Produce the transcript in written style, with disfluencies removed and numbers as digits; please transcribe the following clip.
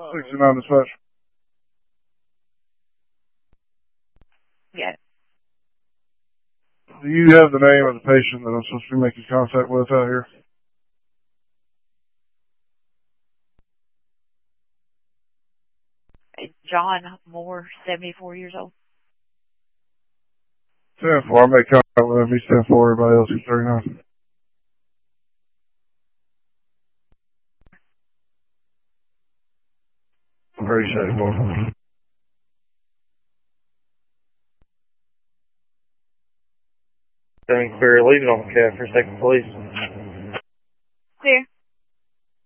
69 dispatch. Yeah. Do you have the name of the patient that I'm supposed to be making contact with out here? John Moore, 74 years old. 10-4. I make contact with him. He's 10-4. Everybody else is 39. Appreciate it, boy. Thanks, Barry. Leave it on the cat for a second, please.